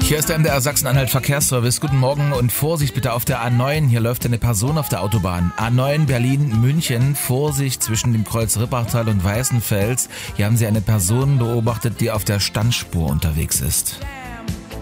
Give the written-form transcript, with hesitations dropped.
Hier ist der MDR Sachsen-Anhalt Verkehrsservice. Guten Morgen und Vorsicht bitte auf der A9. Hier läuft eine Person auf der Autobahn. A9 Berlin-München. Vorsicht zwischen dem Kreuz Rippachtal und Weißenfels. Hier haben Sie eine Person beobachtet, die auf der Standspur unterwegs ist.